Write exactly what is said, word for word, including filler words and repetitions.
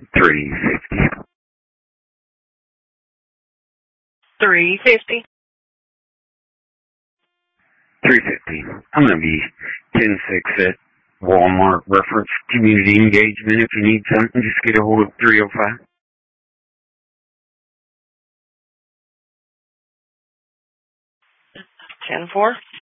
Three fifty. Three fifty. Three fifty. I'm gonna be ten six at Walmart Reference Community Engagement. If you need something, just get a hold of three oh five. Ten four.